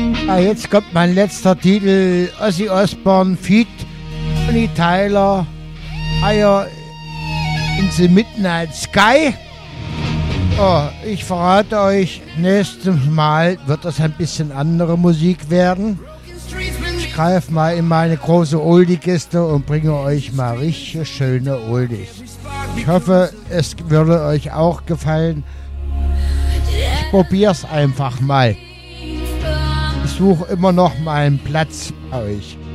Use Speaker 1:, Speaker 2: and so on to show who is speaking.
Speaker 1: Jetzt kommt mein letzter Titel, Ozzy Osbourne feat. Bonnie Tyler, Higher in the Midnight Sky. Oh, ich verrate euch, nächstes Mal wird das ein bisschen andere Musik werden. Ich greife mal in meine große Oldie-Kiste und bringe euch mal richtig schöne Oldies. Ich hoffe, es würde euch auch gefallen. Ich probiere es einfach mal. Ich suche immer noch meinen Platz bei euch.